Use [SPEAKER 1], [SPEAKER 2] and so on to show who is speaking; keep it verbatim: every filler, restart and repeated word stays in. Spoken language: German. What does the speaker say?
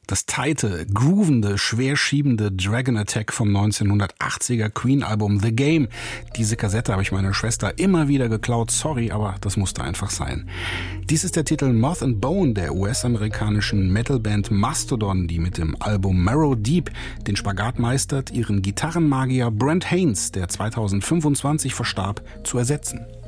[SPEAKER 1] Das tighte, groovende, schwerschiebende Dragon Attack vom neunzehnhundertachtziger Queen-Album The Game. Diese Kassette habe ich meiner Schwester immer wieder geklaut, sorry, aber das musste einfach sein. Dies ist der Titel Moth and Bone der U S-amerikanischen Metalband Mastodon, die mit dem Album Marrow Deep den Spagat meistert, ihren Gitarrenmagier Brent Haynes, der zweitausendfünfundzwanzig verstarb, zu ersetzen.